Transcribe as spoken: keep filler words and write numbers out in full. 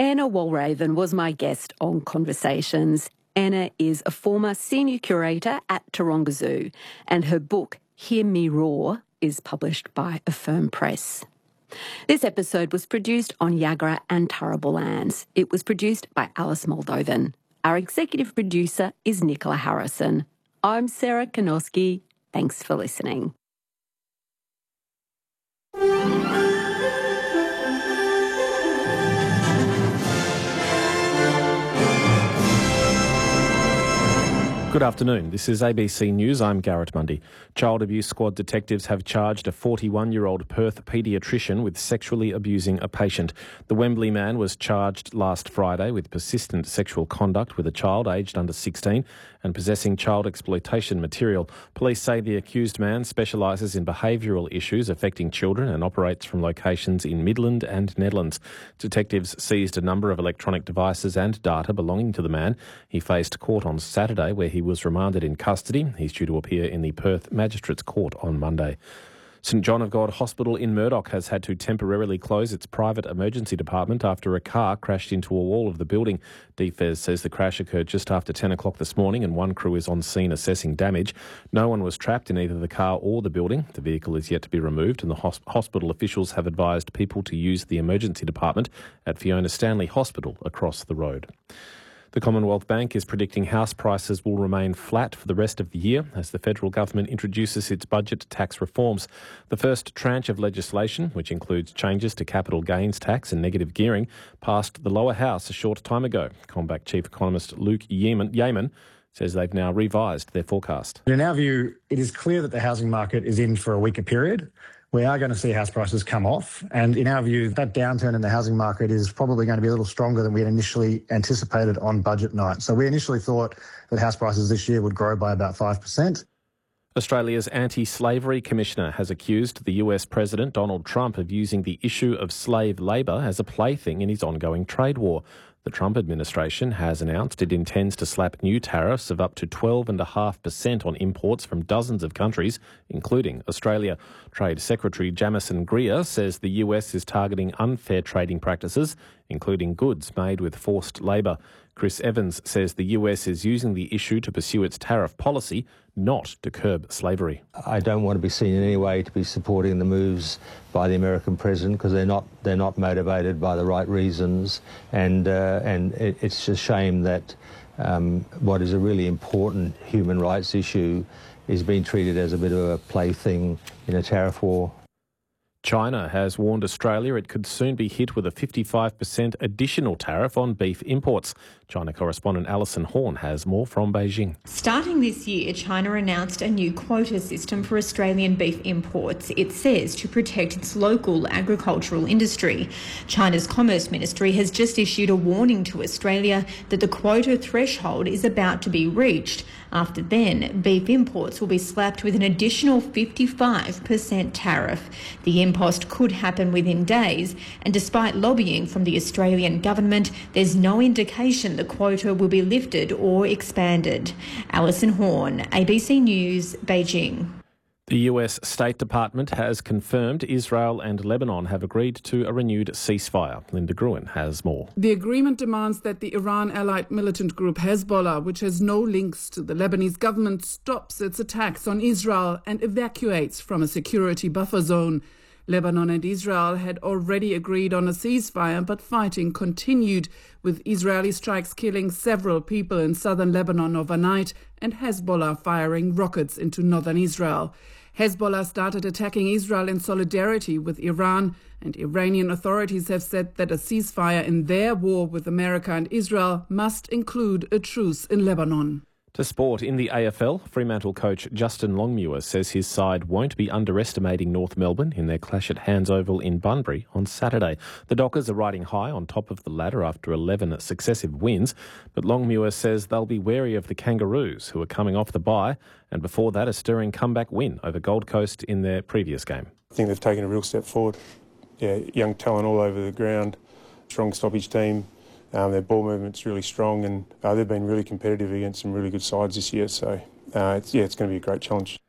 Anna Walraven was my guest on Conversations. Anna is a former senior curator at Taronga Zoo, and her book, Hear Me Roar, is published by Affirm Press. This episode was produced on Yagara and Turrbal lands. It was produced by Alice Moldovan. Our executive producer is Nicola Harrison. I'm Sarah Kanoski. Thanks for listening. Good afternoon. This is A B C News. I'm Garrett Mundy. Child Abuse Squad detectives have charged a forty-one-year-old Perth paediatrician with sexually abusing a patient. The Wembley man was charged last Friday with persistent sexual conduct with a child aged under sixteen and possessing child exploitation material. Police say the accused man specialises in behavioural issues affecting children and operates from locations in Midland and Nedlands. Detectives seized a number of electronic devices and data belonging to the man. He faced court on Saturday, where he was remanded in custody. He's due to appear in the Perth Magistrates Court on Monday. St John of God Hospital in Murdoch has had to temporarily close its private emergency department after a car crashed into a wall of the building. D F E S says the crash occurred just after ten o'clock this morning and one crew is on scene assessing damage. No one was trapped in either the car or the building. The vehicle is yet to be removed and the hosp- hospital officials have advised people to use the emergency department at Fiona Stanley Hospital across the road. The Commonwealth Bank is predicting house prices will remain flat for the rest of the year as the federal government introduces its budget tax reforms. The first tranche of legislation, which includes changes to capital gains tax and negative gearing, passed the lower house a short time ago. CommBank Chief Economist Luke Yeaman, Yeaman says they've now revised their forecast. In our view, it is clear that the housing market is in for a weaker period. We are going to see house prices come off. And in our view, that downturn in the housing market is probably going to be a little stronger than we had initially anticipated on budget night. So we initially thought that house prices this year would grow by about five percent. Australia's anti-slavery commissioner has accused the U S President Donald Trump of using the issue of slave labour as a plaything in his ongoing trade war. The Trump administration has announced it intends to slap new tariffs of up to twelve point five percent on imports from dozens of countries, including Australia. Trade Secretary Jamieson Greer says the U S is targeting unfair trading practices, including goods made with forced labour. Chris Evans says the U S is using the issue to pursue its tariff policy, not to curb slavery. I don't want to be seen in any way to be supporting the moves by the American president because they're not they're not motivated by the right reasons, and uh, and it, it's a shame that um, what is a really important human rights issue is being treated as a bit of a plaything in a tariff war. China has warned Australia it could soon be hit with a fifty-five percent additional tariff on beef imports. China correspondent Alison Horn has more from Beijing. Starting this year, China announced a new quota system for Australian beef imports. It says to protect its local agricultural industry. China's Commerce Ministry has just issued a warning to Australia that the quota threshold is about to be reached. After then, beef imports will be slapped with an additional fifty-five percent tariff. The impost could happen within days, and despite lobbying from the Australian government, there's no indication the quota will be lifted or expanded. Alison Horn, A B C News, Beijing. The U S State Department has confirmed Israel and Lebanon have agreed to a renewed ceasefire. Linda Gruen has more. The agreement demands that the Iran-allied militant group Hezbollah, which has no links to the Lebanese government, stops its attacks on Israel and evacuates from a security buffer zone. Lebanon and Israel had already agreed on a ceasefire, but fighting continued, with Israeli strikes killing several people in southern Lebanon overnight and Hezbollah firing rockets into northern Israel. Hezbollah started attacking Israel in solidarity with Iran, and Iranian authorities have said that a ceasefire in their war with America and Israel must include a truce in Lebanon. To sport, in the A F L, Fremantle coach Justin Longmuir says his side won't be underestimating North Melbourne in their clash at Hands Oval in Bunbury on Saturday. The Dockers are riding high on top of the ladder after eleven successive wins, but Longmuir says they'll be wary of the Kangaroos, who are coming off the bye, and before that a stirring comeback win over Gold Coast in their previous game. I think they've taken a real step forward. Yeah, young talent all over the ground, strong stoppage team. Um, their ball movement's really strong, and uh, they've been really competitive against some really good sides this year. So, uh, it's, yeah, it's going to be a great challenge.